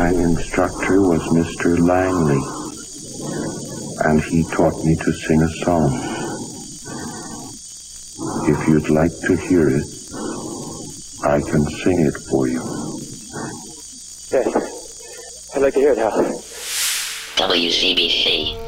My instructor was Mr. Langley, and he taught me to sing a song. If you'd like to hear it, I can sing it for you. Yes, I'd like to hear it, Hal. WCBC.